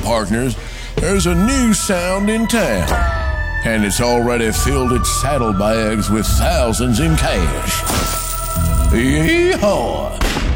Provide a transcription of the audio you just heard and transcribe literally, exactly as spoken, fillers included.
partners, there's a new sound in town, and it's already filled its saddlebags with thousands in cash. Yeehaw!